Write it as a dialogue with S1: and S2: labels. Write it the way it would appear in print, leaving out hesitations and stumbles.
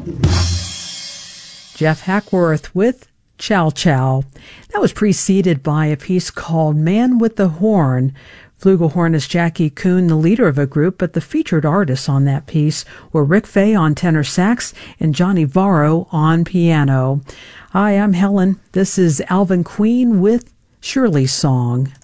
S1: Jeff Hackworth with Chow Chow. That was preceded by a piece called Man with the Horn. Flugelhornist Jackie Kuhn, the leader of a group, but the featured artists on that piece were Rick Fay on tenor sax and Johnny Varro on piano. Hi, I'm Helen. This is Alvin Queen with Shirley's Song.